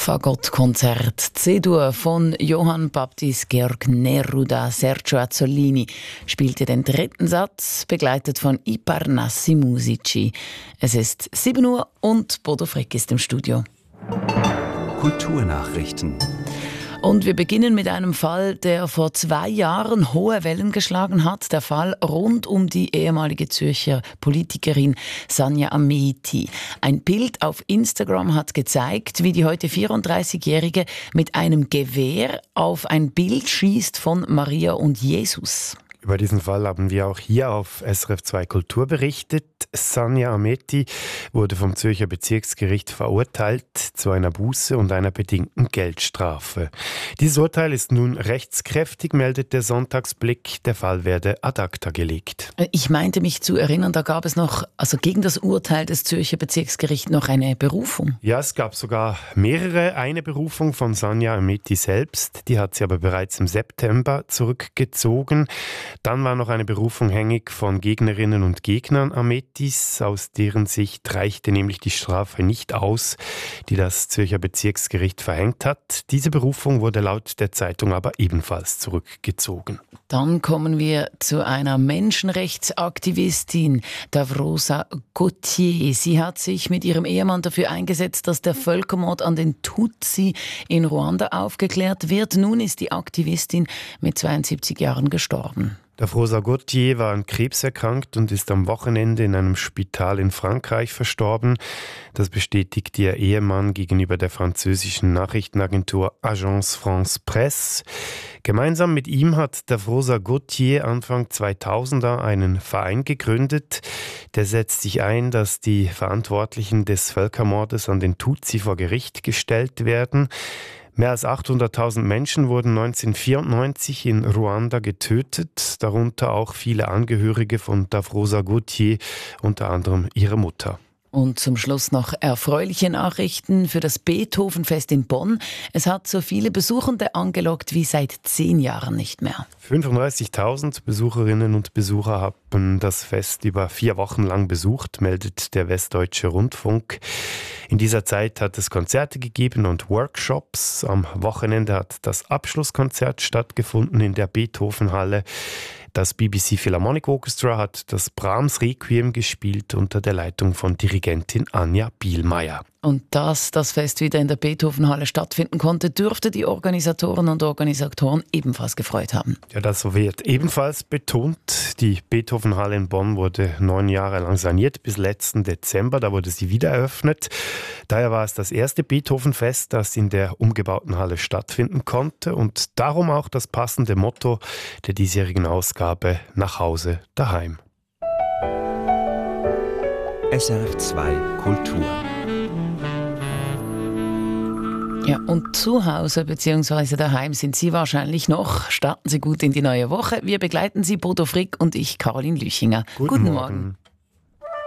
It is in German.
Fagottkonzert C-Dur von Johann Baptist Georg Neruda. Sergio Azzolini spielte den dritten Satz, begleitet von I Parnassi Musici. Es ist 7 Uhr und Bodo Frick ist im Studio. Kulturnachrichten. Und wir beginnen mit einem Fall, der vor 2 Jahren hohe Wellen geschlagen hat. Der Fall rund um die ehemalige Zürcher Politikerin Sanja Ameti. Ein Bild auf Instagram hat gezeigt, wie die heute 34-Jährige mit einem Gewehr auf ein Bild schießt von Maria und Jesus. Über diesen Fall haben wir auch hier auf SRF 2 Kultur berichtet. Sanja Ameti wurde vom Zürcher Bezirksgericht verurteilt zu einer Buße und einer bedingten Geldstrafe. Dieses Urteil ist nun rechtskräftig, meldet der Sonntagsblick. Der Fall werde ad acta gelegt. Ich meinte mich zu erinnern, da gab es noch, gegen das Urteil des Zürcher Bezirksgerichts noch eine Berufung. Ja, es gab sogar mehrere. Eine Berufung von Sanja Ameti selbst, die hat sie aber bereits im September zurückgezogen. Dann war noch eine Berufung hängig von Gegnerinnen und Gegnern Ametis. Aus deren Sicht reichte nämlich die Strafe nicht aus, die das Zürcher Bezirksgericht verhängt hat. Diese Berufung wurde laut der Zeitung aber ebenfalls zurückgezogen. Dann kommen wir zu einer Menschenrechtsaktivistin, Davrosa Gautier. Sie hat sich mit ihrem Ehemann dafür eingesetzt, dass der Völkermord an den Tutsi in Ruanda aufgeklärt wird. Nun ist die Aktivistin mit 72 Jahren gestorben. Davrosa Gautier war an Krebs erkrankt und ist am Wochenende in einem Spital in Frankreich verstorben. Das bestätigt ihr Ehemann gegenüber der französischen Nachrichtenagentur Agence France Presse. Gemeinsam mit ihm hat Davrosa Gautier Anfang 2000er einen Verein gegründet. Der setzt sich ein, dass die Verantwortlichen des Völkermordes an den Tutsi vor Gericht gestellt werden. Mehr als 800.000 Menschen wurden 1994 in Ruanda getötet, darunter auch viele Angehörige von Davrosa Gautier, unter anderem ihre Mutter. Und zum Schluss noch erfreuliche Nachrichten für das Beethovenfest in Bonn. Es hat so viele Besuchende angelockt wie seit 10 Jahren nicht mehr. 35.000 Besucherinnen und Besucher haben das Fest über 4 Wochen lang besucht, meldet der Westdeutsche Rundfunk. In dieser Zeit hat es Konzerte gegeben und Workshops. Am Wochenende hat das Abschlusskonzert stattgefunden in der Beethovenhalle. Das BBC Philharmonic Orchestra hat das Brahms Requiem gespielt unter der Leitung von Dirigentin Anja Bielmeier. Und dass das Fest wieder in der Beethovenhalle stattfinden konnte, dürfte die Organisatoren und Organisatoren ebenfalls gefreut haben. Ja, das wird ebenfalls betont. Die Beethovenhalle in Bonn wurde 9 Jahre lang saniert, bis letzten Dezember. Da wurde sie wieder eröffnet. Daher war es das erste Beethovenfest, das in der umgebauten Halle stattfinden konnte. Und darum auch das passende Motto der diesjährigen Ausgabe: Nach Hause, daheim. SRF 2 Kultur. Ja, und zu Hause bzw. daheim sind Sie wahrscheinlich noch. Starten Sie gut in die neue Woche. Wir begleiten Sie, Bodo Frick und ich, Caroline Lüchinger. Guten Morgen.